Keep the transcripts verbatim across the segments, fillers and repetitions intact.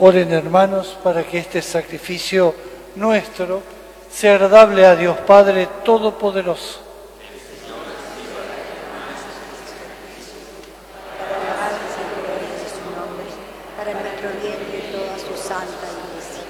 Oren, hermanos, para que este sacrificio nuestro sea agradable a Dios Padre Todopoderoso. Para alabanza y gloria de su nombre, para nuestro bien y de toda su santa Iglesia.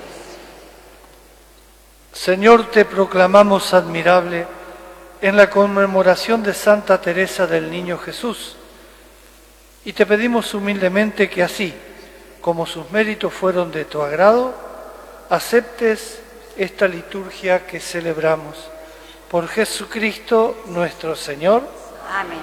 Señor, te proclamamos admirable en la conmemoración de Santa Teresa del Niño Jesús, y te pedimos humildemente que así, como sus méritos fueron de tu agrado, aceptes esta liturgia que celebramos. Por Jesucristo nuestro Señor. Amén.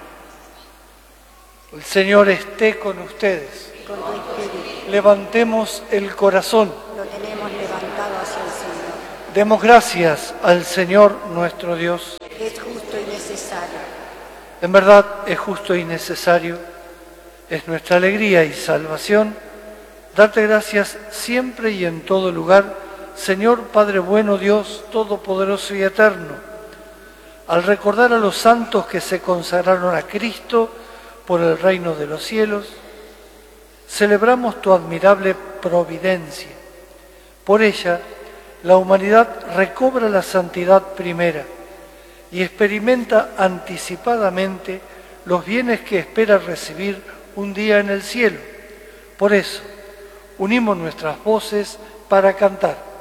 El Señor esté con ustedes. Con tu espíritu. Levantemos el corazón. Lo tenemos levantado hacia el Señor. Demos gracias al Señor nuestro Dios. Es justo y necesario. En verdad es justo y necesario. Es nuestra alegría y salvación darte gracias siempre y en todo lugar, Señor Padre bueno, Dios Todopoderoso y Eterno. Al recordar a los santos que se consagraron a Cristo por el reino de los cielos, celebramos tu admirable providencia. Por ella, la humanidad recobra la santidad primera y experimenta anticipadamente los bienes que espera recibir un día en el cielo. Por eso, unimos nuestras voces para cantar.